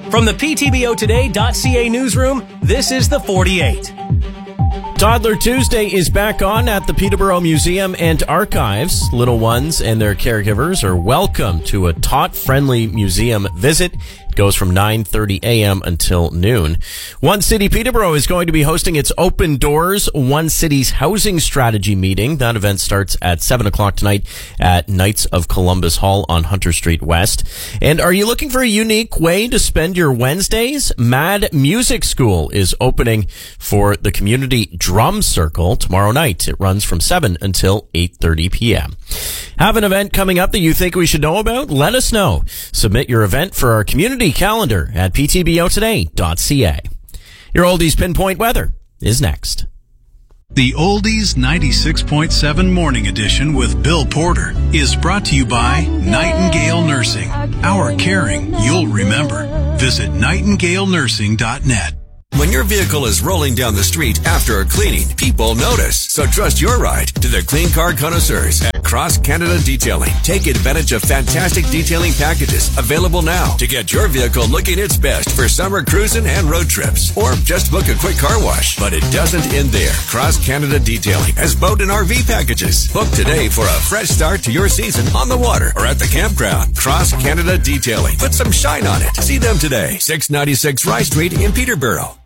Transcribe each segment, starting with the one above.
From the PTBOtoday.ca newsroom, this is the 48. Toddler Tuesday is back on at the Peterborough Museum and Archives. Little ones and their caregivers are welcome to a tot-friendly museum visit. It goes from 9:30 a.m. until noon. One City Peterborough is going to be hosting its Open Doors One City's Housing Strategy meeting. That event starts at 7 o'clock tonight at Knights of Columbus Hall on Hunter Street West. And are you looking for a unique way to spend your Wednesdays? Mad Music School is opening for the Community Drum Circle tomorrow night. It runs from 7 until 8:30 p.m. Have an event coming up that you think we should know about? Let us know. Submit your event for our community calendar at ptbotoday.ca. Your Oldies Pinpoint Weather is next. The Oldies 96.7 Morning Edition with Bill Porter is brought to you by Nightingale Nursing. Our caring you'll remember. Visit nightingalenursing.net. When your vehicle is rolling down the street after a cleaning, people notice. So trust your ride to the clean car connoisseurs at Cross Canada Detailing. Take advantage of fantastic detailing packages available now to get your vehicle looking its best for summer cruising and road trips. Or just book a quick car wash. But it doesn't end there. Cross Canada Detailing has boat and RV packages. Book today for a fresh start to your season on the water or at the campground. Cross Canada Detailing. Put some shine on it. See them today. 696 Rye Street in Peterborough.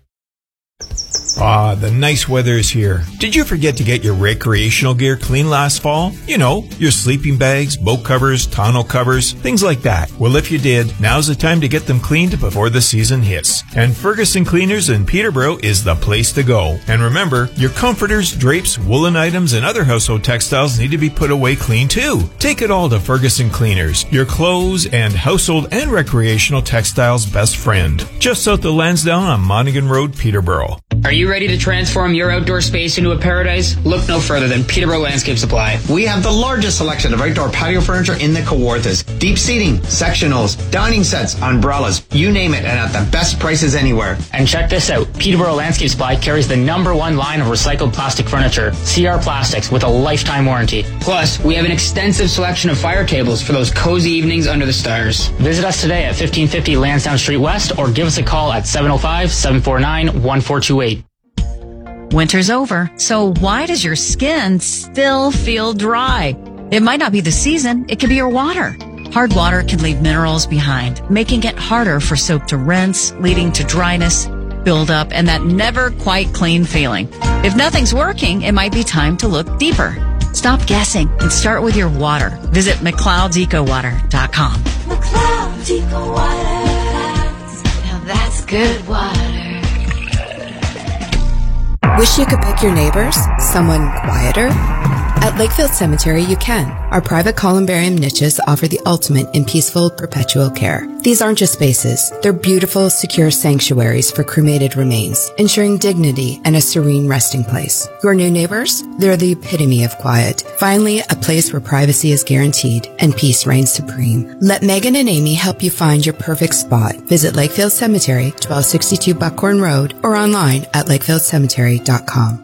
Ah, the nice weather is here. Did you forget to get your recreational gear clean last fall? You know, your sleeping bags, boat covers, tonneau covers, things like that. Well, if you did, now's the time to get them cleaned before the season hits. And Ferguson Cleaners in Peterborough is the place to go. And remember, your comforters, drapes, woolen items, and other household textiles need to be put away clean too. Take it all to Ferguson Cleaners, your clothes and household and recreational textiles best friend. Just south of Lansdowne on Monaghan Road, Peterborough. Are you ready to transform your outdoor space into a paradise? Look no further than Peterborough Landscape Supply. We have the largest selection of outdoor patio furniture in the Kawarthas. Deep seating, sectionals, dining sets, umbrellas, you name it, and at the best prices anywhere. And check this out. Peterborough Landscape Supply carries the #1 line of recycled plastic furniture, CR Plastics, with a lifetime warranty. Plus, we have an extensive selection of fire tables for those cozy evenings under the stars. Visit us today at 1550 Lansdowne Street West or give us a call at 705-749-1428. Winter's over, so why does your skin still feel dry? It might not be the season, it could be your water. Hard water can leave minerals behind, making it harder for soap to rinse, leading to dryness, buildup, and that never quite clean feeling. If nothing's working, it might be time to look deeper. Stop guessing and start with your water. Visit McLeodsecowater.com. McLeod's Eco Water. Now that's good water. Wish you could pick your neighbors? Someone quieter? At Lakefield Cemetery, you can. Our private columbarium niches offer the ultimate in peaceful, perpetual care. These aren't just spaces. They're beautiful, secure sanctuaries for cremated remains, ensuring dignity and a serene resting place. Your new neighbors? They're the epitome of quiet. Finally, a place where privacy is guaranteed and peace reigns supreme. Let Megan and Amy help you find your perfect spot. Visit Lakefield Cemetery, 1262 Buckhorn Road, or online at lakefieldcemetery.com.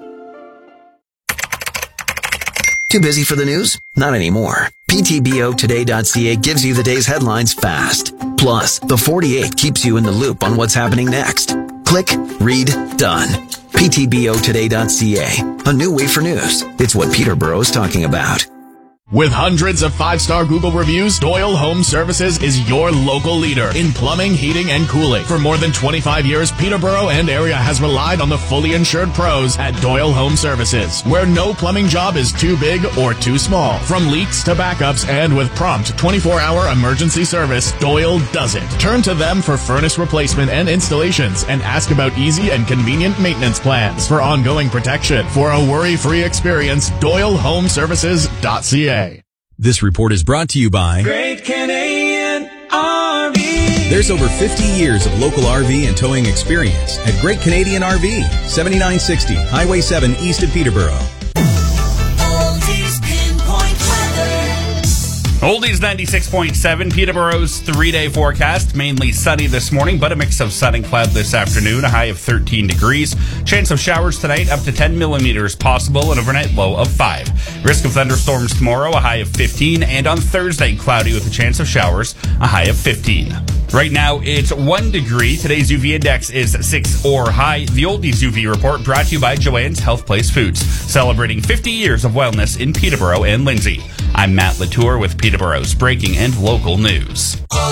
Too busy for the news? Not anymore. PTBOtoday.ca gives you the day's headlines fast. Plus, the 48 keeps you in the loop on what's happening next. Click, read, done. PTBOtoday.ca. A new way for news. It's what Peterborough is talking about. With hundreds of 5-star Google reviews, Doyle Home Services is your local leader in plumbing, heating, and cooling. For more than 25 years, Peterborough and area has relied on the fully insured pros at Doyle Home Services, where no plumbing job is too big or too small. From leaks to backups and with prompt 24-hour emergency service, Doyle does it. Turn to them for furnace replacement and installations and ask about easy and convenient maintenance plans for ongoing protection. For a worry-free experience, DoyleHomeServices.ca. This report is brought to you by Great Canadian RV. There's over 50 years of local RV and towing experience at Great Canadian RV, 7960 Highway 7 east of Peterborough. Oldies Pinpoint Weather. Oldies 96.7, Peterborough's 3-day forecast. Mainly sunny this morning, but a mix of sun and cloud this afternoon. A high of 13 degrees. Chance of showers tonight, up to 10 millimeters possible, and overnight low of 5. Risk of thunderstorms tomorrow, a high of 15. And on Thursday, cloudy with a chance of showers, a high of 15. Right now, it's 1 degree. Today's UV index is 6 or high. The Oldies UV report brought to you by Joanne's Health Place Foods, celebrating 50 years of wellness in Peterborough and Lindsay. I'm Matt Latour with Peterborough's breaking and local news.